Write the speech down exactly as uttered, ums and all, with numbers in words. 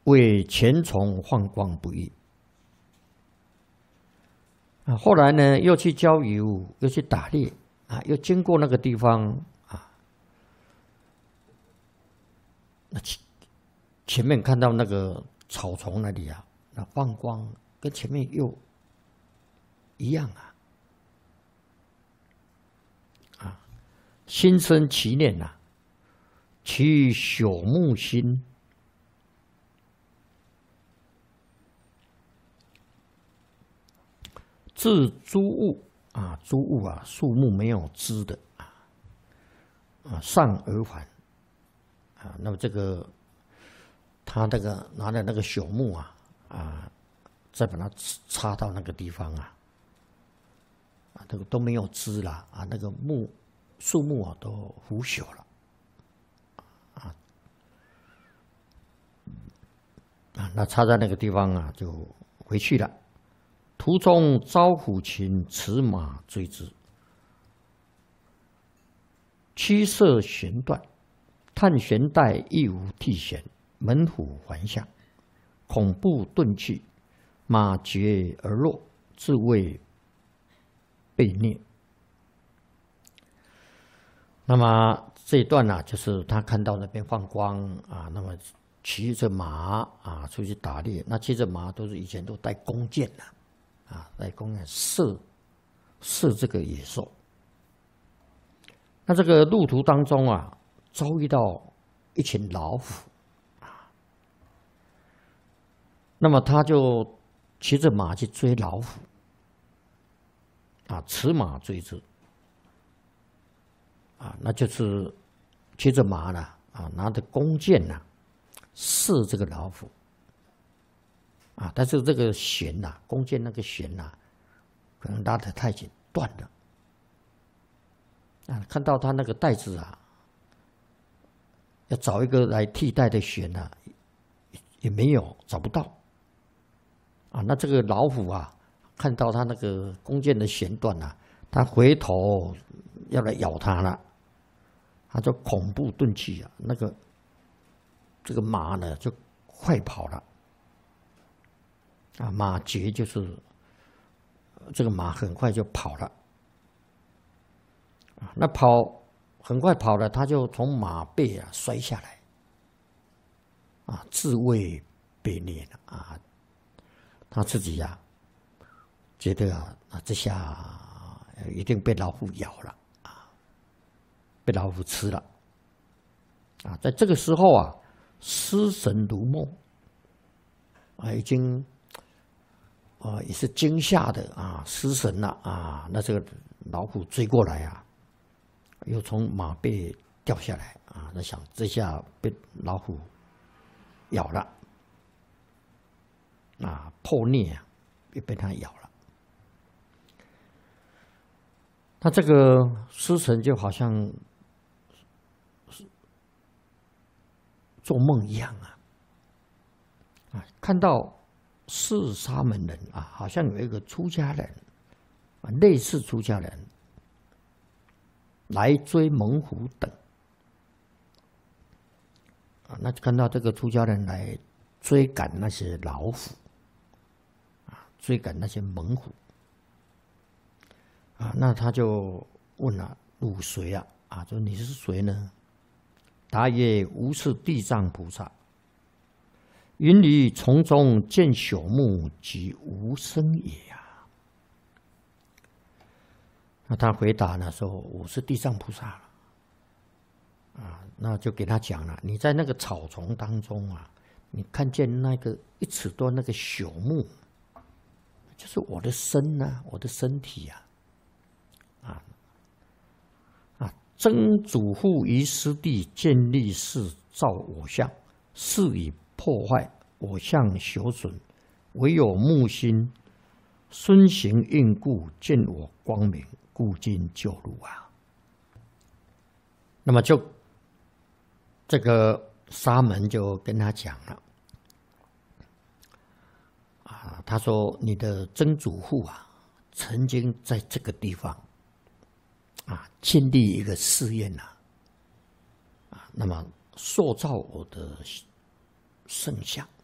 为前从放光不易。啊，后来呢，又去郊游，又去打猎，啊，又经过那个地方啊，那前前面看到那个草丛那里啊，那放光跟前面又一样啊，啊，心生其念呐、啊，其朽木心。自诸物啊，诸物啊，树木没有枝的啊，啊，上而返啊，那么这个他那个拿的那个朽木啊啊，再把它插到那个地方啊，啊，那个都没有枝了啊，那个木树木啊都腐朽了啊啊，那插在那个地方啊，就回去了。途中遭虎禽，驰马追之，驱射弦断，探弦带亦无替弦，门虎环下，恐怖遁去，马绝而落，自谓被虐。那么这一段呢、啊，就是他看到那边放光啊，那么骑着马啊出去打猎，那骑着马都是以前都带弓箭的。啊，来公园射射这个野兽。那这个路途当中啊，遭遇到一群老虎啊，那么他就骑着马去追老虎啊，驰马追之啊，那就是骑着马呢啊，拿着弓箭呢、啊、射这个老虎。啊，但是这个弦呐、啊，弓箭那个弦呐、啊，可能拉得太紧，断了。啊，看到他那个带子啊，要找一个来替代的弦呐、啊，也没有，找不到。啊，那这个老虎啊，看到他那个弓箭的弦断了、啊，他回头要来咬他了，他就恐怖遁去啊，那个这个马呢就快跑了。啊，马绝就是这个马很快就跑了，啊，那跑很快跑了，他就从马背啊摔下来，啊，自谓被虐了啊，他自己呀、啊、觉得啊，啊这下一定被老虎咬了啊，被老虎吃了，啊，在这个时候啊，失神如梦，啊，已经。啊、呃，也是惊吓的啊，失神了啊！那这个老虎追过来啊，又从马背掉下来啊！那想这下被老虎咬了啊，破孽啊，也被它咬了。那这个失神就好像做梦一样啊，啊，看到。是沙门人啊，好像有一个出家人啊，类似出家人来追猛虎等啊，那看到这个出家人来追赶那些老虎啊，追赶那些猛虎啊，那他就问了：“汝谁啊？”啊，说你是谁呢？答曰：“吾是地藏菩萨。”云里丛中见朽木，即无生也啊！那他回答呢说：“我是地藏菩萨了。”啊，那就给他讲了：你在那个草丛当中啊，你看见那个一尺多那个朽木，就是我的身啊，我的身体啊，啊啊！曾祖父于师地建立是造我相，是以破坏我相朽损，唯有木心孙行应故，见我光明，故今救汝啊。那么就这个沙门就跟他讲了啊，他说你的曾祖父啊，曾经在这个地方啊建立一个寺院呐，啊，那么塑造我的圣像